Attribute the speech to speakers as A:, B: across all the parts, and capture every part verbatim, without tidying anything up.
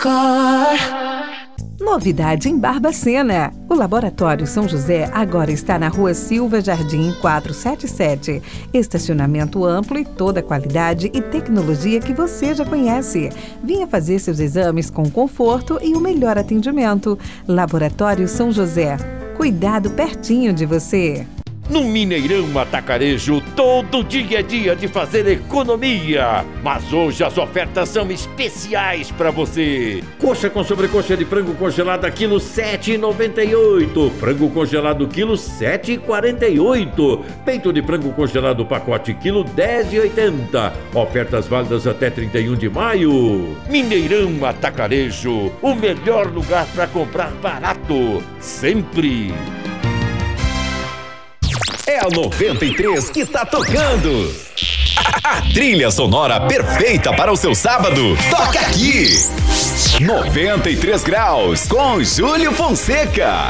A: Novidade em Barbacena. O Laboratório São José agora está na Rua Silva Jardim quatrocentos e setenta e sete. Estacionamento amplo e toda a qualidade e tecnologia que você já conhece. Venha fazer seus exames com conforto e o melhor atendimento. Laboratório São José. Cuidado pertinho de você.
B: No Mineirão Atacarejo, todo dia é dia de fazer economia. Mas hoje as ofertas são especiais para você. Coxa com sobrecoxa de frango congelada, quilo sete reais e noventa e oito centavos. Frango congelado, quilo sete reais e quarenta e oito centavos. Peito de frango congelado, pacote, quilo dez reais e oitenta centavos. Ofertas válidas até trinta e um de maio. Mineirão Atacarejo, o melhor lugar para comprar barato. Sempre.
C: É a noventa e três que tá tocando. A, a trilha sonora perfeita para o seu sábado. Toca aqui. noventa e três graus com Júlio Fonseca.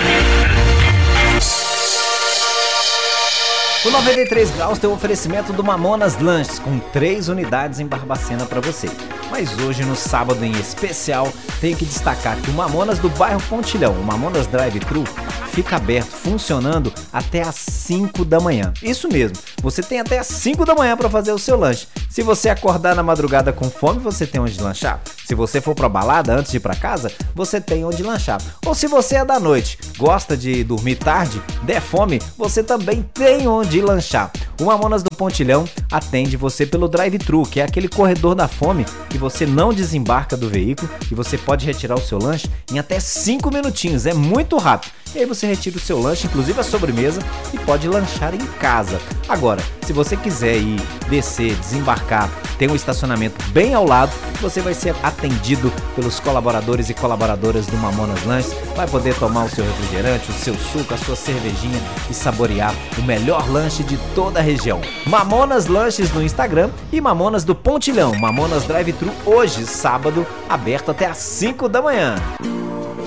D: O noventa e três graus tem o oferecimento do Mamonas Lanches, com três unidades em Barbacena para você. Mas hoje, no sábado em especial, tenho que destacar que o Mamonas do bairro Pontilhão, o Mamonas Drive-Thru, fica aberto, funcionando até às cinco da manhã. Isso mesmo, você tem até às cinco da manhã para fazer o seu lanche. Se você acordar na madrugada com fome, você tem onde lanchar. Se você for pra balada antes de ir pra casa, você tem onde lanchar. Ou se você é da noite, gosta de dormir tarde, der fome, você também tem onde lanchar. O Mamonas do Pontilhão atende você pelo drive-thru, que é aquele corredor da fome que você não desembarca do veículo e você pode retirar o seu lanche em até cinco minutinhos, é muito rápido. E aí você retira o seu lanche, inclusive a sobremesa, e pode lanchar em casa. Agora, se você quiser ir descer, desembarcar, tem um estacionamento bem ao lado, você vai ser atendido pelos colaboradores e colaboradoras do Mamonas Lanches, vai poder tomar o seu refrigerante, o seu suco, a sua cervejinha e saborear o melhor lanche de toda a região. Mamonas Lanches no Instagram e Mamonas do Pontilhão, Mamonas Drive-Thru, hoje, sábado, aberto até às cinco da manhã.